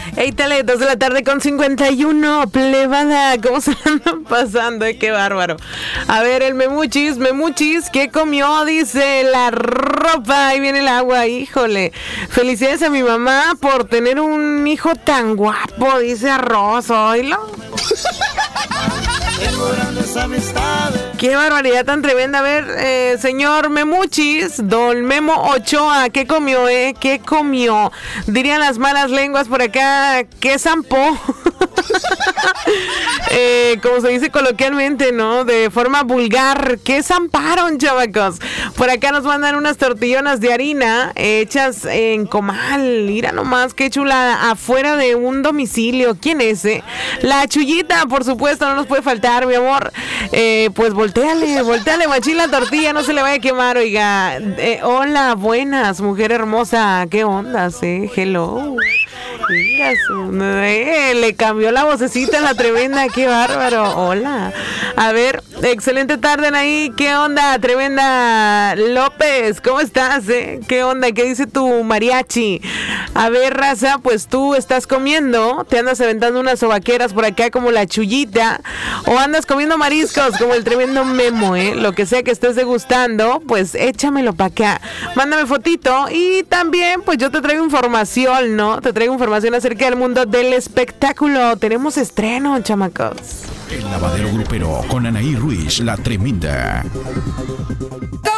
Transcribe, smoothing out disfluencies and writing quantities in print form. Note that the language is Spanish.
Hey, tele, 2 de la tarde con 51, plebada, ¿cómo se andan pasando? Qué bárbaro. A ver, el Memuchis, ¿qué comió? Dice la ropa, ahí viene el agua, híjole. Felicidades a mi mamá por tener un hijo tan guapo, dice Arroz, oílo. Qué barbaridad tan tremenda. A ver, señor Memuchis, don Memo Ochoa, ¿qué comió, ¿Qué comió? Dirían las malas lenguas por acá, ¿qué zampó? Como se dice coloquialmente, ¿no? De forma vulgar, ¿qué zamparon, chavacos? Por acá nos mandan unas tortillonas de harina hechas en comal. Mira nomás, qué chulada, afuera de un domicilio. ¿Quién es, La Chuyita, por supuesto, no nos puede faltar, mi amor. Pues volteale, machín la tortilla, no se le vaya a quemar, oiga. Hola, buenas, mujer hermosa, ¿qué ondas, Hello. Mira, le cambió la vocecita a la tremenda, qué bárbaro. Hola. A ver, excelente tarde ahí. ¿Qué onda, tremenda López? ¿Cómo estás, ¿Qué onda? ¿Qué dice tu mariachi? A ver, raza, pues tú estás comiendo, te andas aventando unas sobaqueras por acá como la Chuyita, o andas comiendo mariscos como el tremendo Memo, Lo que sea que estés degustando, pues échamelo para acá. Mándame fotito y también, pues yo te traigo información, ¿no? Te traigo información acerca del mundo del espectáculo. Tenemos estreno, chamacos. El lavadero grupero con Anaí Ruiz, la tremenda.